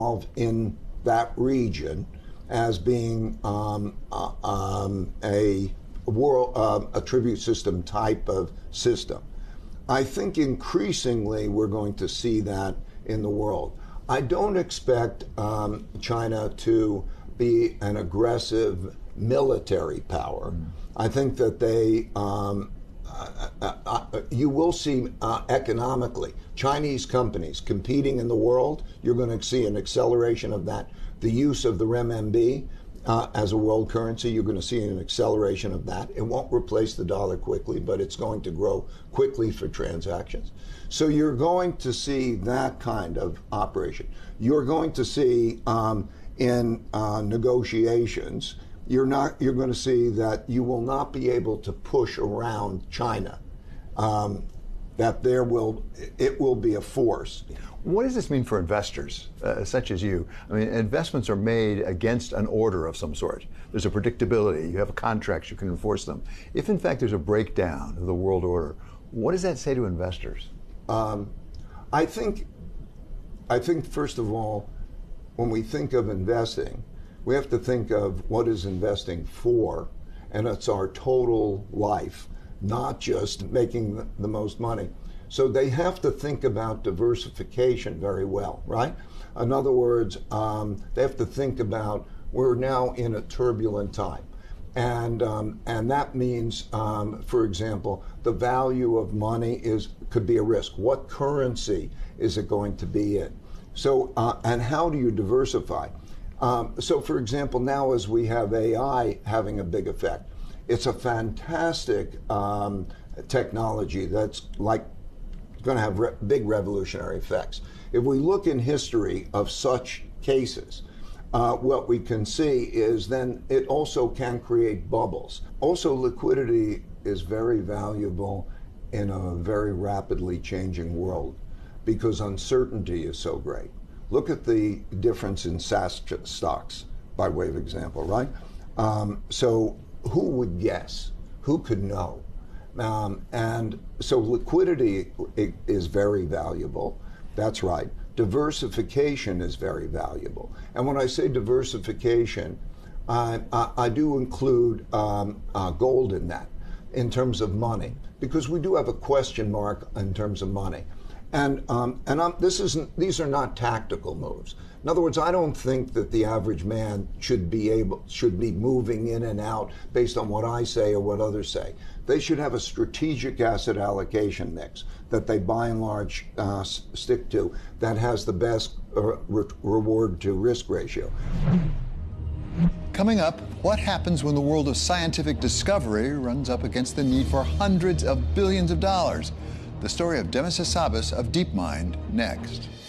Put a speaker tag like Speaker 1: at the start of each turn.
Speaker 1: in that region as being a world a tribute system type of system. I think increasingly we're going to see that in the world. I don't expect China to be an aggressive military power. I think that you will see economically Chinese companies competing in the world. You're going to see an acceleration of that. The use of the renminbi as a world currency, you're going to see an acceleration of that. It won't replace the dollar quickly, but it's going to grow quickly for transactions. So you're going to see that kind of operation. You're going to see in negotiations, you're going to see that you will not be able to push around China. That it will be a force.
Speaker 2: What does this mean for investors, such as you? I mean, investments are made against an order of some sort. There's a predictability. You have contracts, you can enforce them. If, in fact, there's a breakdown of the world order, what does that say to investors?
Speaker 1: I think, first of all, when we think of investing, we have to think of what is investing for, and it's our total life, not just making the most money. So they have to think about diversification very well, right? In other words, they have to think about, we're now in a turbulent time. And that means, for example, the value of money could be a risk. What currency is it going to be in? So, and how do you diversify? So, for example, now as we have AI having a big effect, it's a fantastic technology that's like going to have big revolutionary effects. If we look in history of such cases, what we can see is then it also can create bubbles. Also, liquidity is very valuable in a very rapidly changing world because uncertainty is so great. Look at the difference in SaaS stocks, by way of example, right? So who would guess? Who could know? And so liquidity is very valuable. That's right. Diversification is very valuable. And when I say diversification, I do include gold in that, in terms of money, because we do have a question mark in terms of money. And these are not tactical moves. In other words, I don't think that the average man should be moving in and out based on what I say or what others say. They should have a strategic asset allocation mix that they by and large stick to that has the best reward to risk ratio.
Speaker 3: Coming up, what happens when the world of scientific discovery runs up against the need for hundreds of billions of dollars? The story of Demis Hassabis of DeepMind next.